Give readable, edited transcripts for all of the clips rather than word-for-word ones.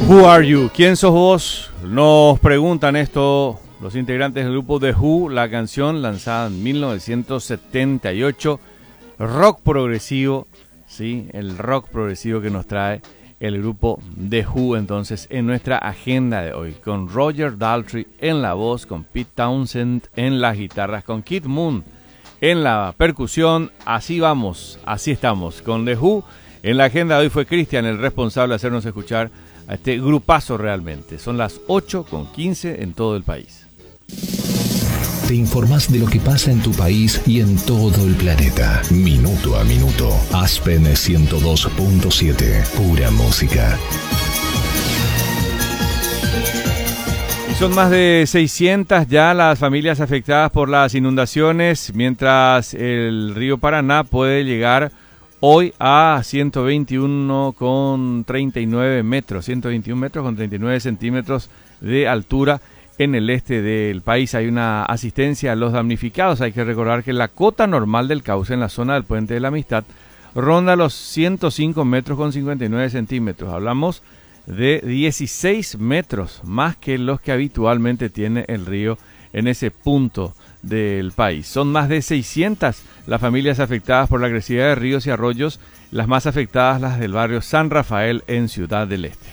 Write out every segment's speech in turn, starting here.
Who are you? ¿Quién sos vos? Nos preguntan esto los integrantes del grupo The Who, la canción lanzada en 1978, rock progresivo, ¿sí? El rock progresivo que nos trae el grupo The Who entonces en nuestra agenda de hoy, con Roger Daltrey en la voz, con Pete Townshend en las guitarras, con Keith Moon en la percusión. Así vamos, así estamos, con The Who. En la agenda de hoy fue Cristian el responsable de hacernos escuchar a este grupazo realmente. Son las 8:15 en todo el país. Te informás de lo que pasa en tu país y en todo el planeta. Minuto a minuto. Aspen 102.7. Pura música. Son más de 600 ya las familias afectadas por las inundaciones, mientras el río Paraná puede llegar hoy a 121,39 metros, 121 metros con 39 centímetros de altura en el este del país. Hay una asistencia a los damnificados. Hay que recordar que la cota normal del cauce en la zona del Puente de la Amistad ronda los 105 metros con 59 centímetros. Hablamos de 16 metros más que los que habitualmente tiene el río en ese punto del país. Son más de 600 las familias afectadas por la agresividad de ríos y arroyos, las más afectadas las del barrio San Rafael en Ciudad del Este.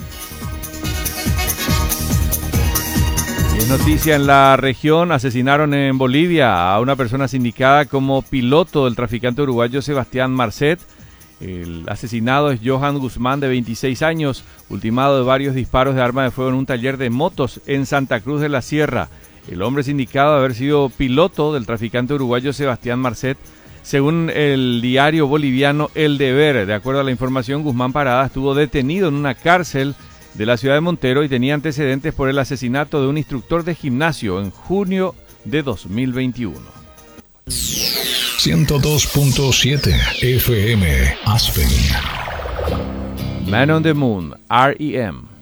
Y es noticia en la región: asesinaron en Bolivia a una persona sindicada como piloto del traficante uruguayo Sebastián Marcet. El asesinado es Johan Guzmán, de 26 años, ultimado de varios disparos de arma de fuego en un taller de motos en Santa Cruz de la Sierra. El hombre es indicado de haber sido piloto del traficante uruguayo Sebastián Marcet. Según el diario boliviano El Deber, de acuerdo a la información, Guzmán Parada estuvo detenido en una cárcel de la ciudad de Montero y tenía antecedentes por el asesinato de un instructor de gimnasio en junio de 2021. 102.7 FM Aspen. Man on the Moon, R.E.M.